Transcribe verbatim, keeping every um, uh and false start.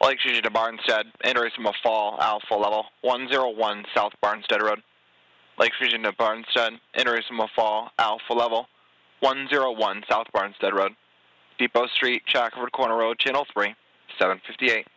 Lake Fusion to Barnstead, Anderson Fall, Alpha Level, one zero one South Barnstead Road. Lake Fusion to Barnstead, Anderson Fall, Alpha Level, one zero one South Barnstead Road. Depot Street, Shackelford Corner Road, Channel three, seven fifty-eight.